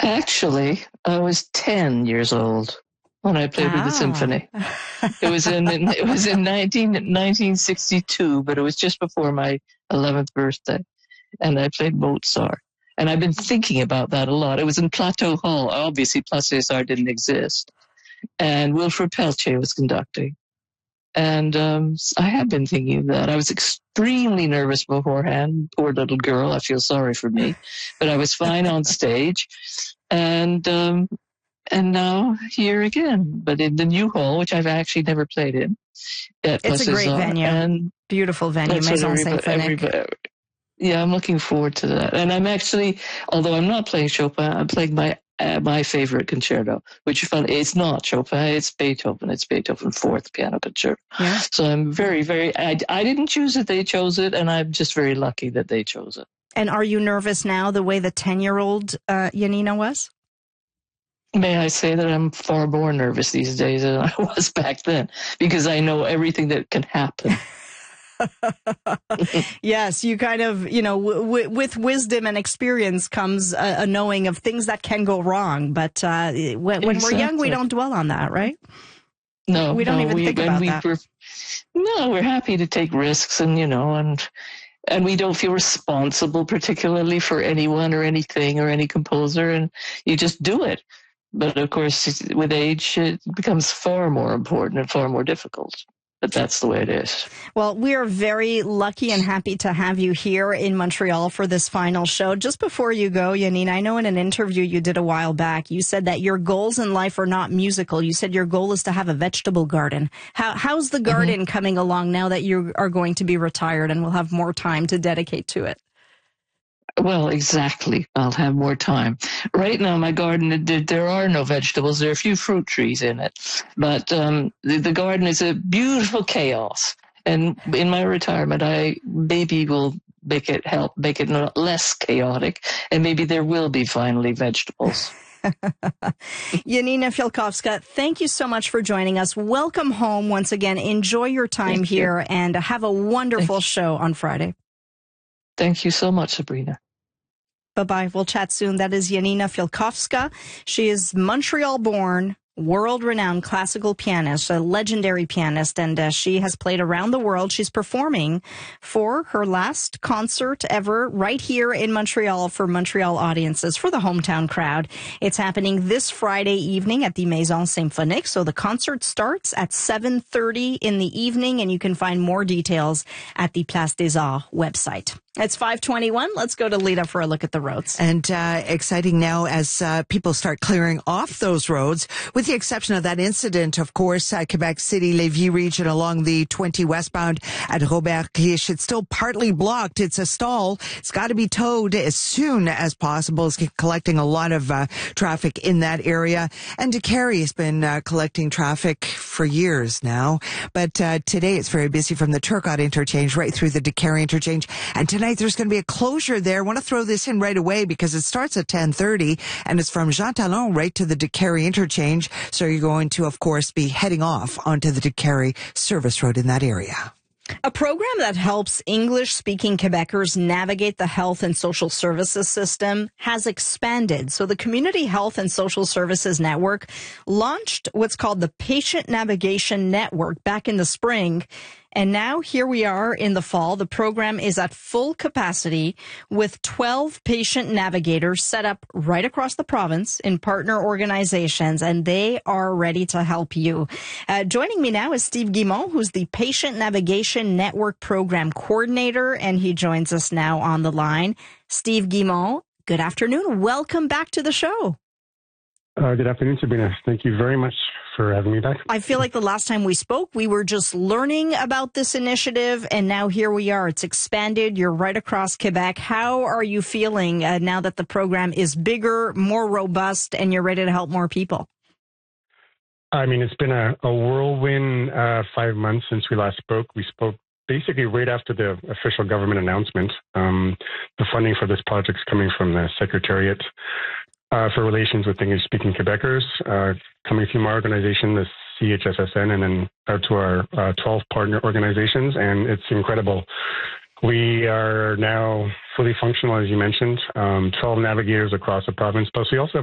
Actually, I was 10 years old when I played with the symphony. It was in 1962, but it was just before my 11th birthday, and I played Mozart. And I've been thinking about that a lot. It was in Plateau Hall. Obviously, Place des Arts didn't exist, and Wilfred Peltier was conducting. And I have been thinking of that. I was extremely nervous beforehand. Poor little girl. I feel sorry for me, but I was fine on stage. And now here again, but in the new hall, which I've actually never played in. It's a great venue. And beautiful venue, Maison Symphonique. Yeah, I'm looking forward to that. And I'm actually, although I'm not playing Chopin, I'm playing my favorite concerto, which it's not Chopin, it's Beethoven. It's Beethoven Fourth Piano Concerto. Yeah. So I'm very, I didn't choose it, they chose it, and I'm just very lucky that they chose it. And are you nervous now the way the 10-year-old Janina was? May I say that I'm far more nervous these days than I was back then, because I know everything that can happen. Yes, you kind of, with wisdom and experience comes a knowing of things that can go wrong. But when we're young, we don't dwell on that, right? No, we don't even think about that. We're happy to take risks, and we don't feel responsible particularly for anyone or anything or any composer, and you just do it. But of course, with age, it becomes far more important and far more difficult. But that's the way it is. Well, we are very lucky and happy to have you here in Montreal for this final show. Just before you go, Janina, I know in an interview you did a while back, you said that your goals in life are not musical. You said your goal is to have a vegetable garden. How's the garden coming along now that you are going to be retired and will have more time to dedicate to it? Well, exactly. I'll have more time. Right now, my garden, there are no vegetables. There are a few fruit trees in it. But the garden is a beautiful chaos. And in my retirement, I maybe will make it less chaotic. And maybe there will be finally vegetables. Janina Fialkowska, thank you so much for joining us. Welcome home once again. Enjoy your time here and have a wonderful show on Friday. Thank you so much, Sabrina. Bye-bye. We'll chat soon. That is Janina Fialkowska. She is Montreal-born, world-renowned classical pianist, a legendary pianist, and she has played around the world. She's performing for her last concert ever right here in Montreal for Montreal audiences, for the hometown crowd. It's happening this Friday evening at the Maison Symphonique. So the concert starts at 7:30 in the evening, and you can find more details at the Place des Arts website. It's 5:21. Let's go to Lita for a look at the roads. And exciting now as people start clearing off those roads, with the exception of that incident, of course, Quebec City, Lévis region along the 20 westbound at Robert Cliche. It's still partly blocked. It's a stall. It's got to be towed as soon as possible. It's collecting a lot of traffic in that area. And DeCarry has been collecting traffic for years now. But today it's very busy from the Turcotte interchange right through the DeCarry interchange. And tonight there's going to be a closure there. I want to throw this in right away because it starts at 10:30 and it's from Jean Talon right to the DeCarry interchange. So you're going to, of course, be heading off onto the DeCarry service road in that area. A program that helps English-speaking Quebecers navigate the health and social services system has expanded. So the Community Health and Social Services Network launched what's called the Patient Navigation Network back in the spring. And now here we are in the fall. The program is at full capacity with 12 patient navigators set up right across the province in partner organizations, and they are ready to help you. Joining me now is Steve Guimont, who's the Patient Navigation Network Program Coordinator, and he joins us now on the line. Steve Guimont, good afternoon. Welcome back to the show. Good afternoon, Sabrina. Thank you very much for having me back. I feel like the last time we spoke, we were just learning about this initiative, and now here we are. It's expanded. You're right across Quebec. How are you feeling now that the program is bigger, more robust, and you're ready to help more people? I mean, it's been a whirlwind 5 months since we last spoke. We spoke basically right after the official government announcement. The funding for this project is coming from the Secretariat for Relations with English-Speaking Quebecers, coming through my organization, the CHSSN, and then out to our 12 partner organizations, and it's incredible. We are now fully functional, as you mentioned, 12 navigators across the province, plus we also have